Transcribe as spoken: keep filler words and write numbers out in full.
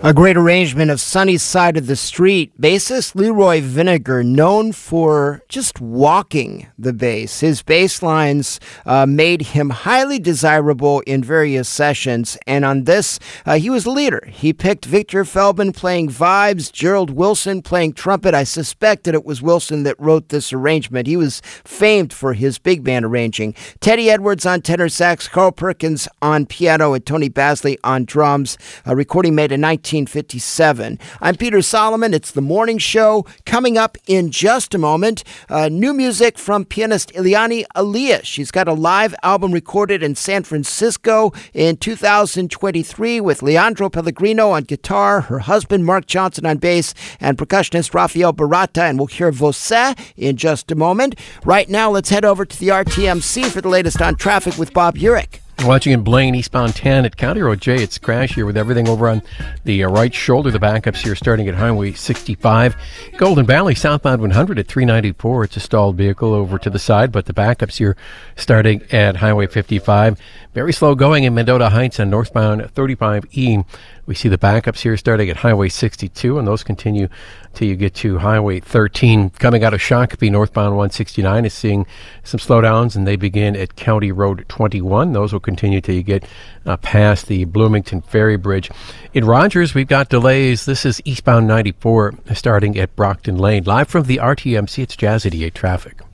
A great arrangement of Sunny Side of the Street. Bassist Leroy Vinegar, known for just walking the bass. His bass lines uh, made him highly desirable in various sessions, and on this, uh, he was a leader. He picked Victor Feldman playing vibes, Gerald Wilson playing trumpet. I suspect that it was Wilson that wrote this arrangement. He was famed for his big band arranging. Teddy Edwards on tenor sax, Carl Perkins on piano, and Tony Basley on drums. A recording made in nineteen fifty-seven. I'm Peter Solomon. It's the morning show. Coming up in just a moment, uh, new music from pianist Ileana Elias. She's got a live album recorded in San Francisco in two thousand twenty-three with Leandro Pellegrino on guitar, her husband Mark Johnson on bass, and percussionist Rafael Barata. And we'll hear Você in just a moment. Right now, let's head over to the R T M C for the latest on traffic with Bob Urich. Watching in Blaine, eastbound ten at County Road J, it's crash here with everything over on the uh, right shoulder. The backups here starting at Highway sixty-five. Golden Valley, southbound one hundred at three ninety-four. It's a stalled vehicle over to the side, but the backups here starting at Highway fifty-five. Very slow going in Mendota Heights on northbound thirty-five E. We see the backups here starting at Highway sixty-two, and those continue till you get to Highway thirteen. Coming out of Shakopee, northbound one sixty-nine is seeing some slowdowns, and they begin at County Road twenty-one. Those will continue till you get uh, past the Bloomington Ferry Bridge. In Rogers, we've got delays. This is eastbound ninety-four starting at Brockton Lane. Live from the R T M C, it's Jazz eighty-eight Traffic.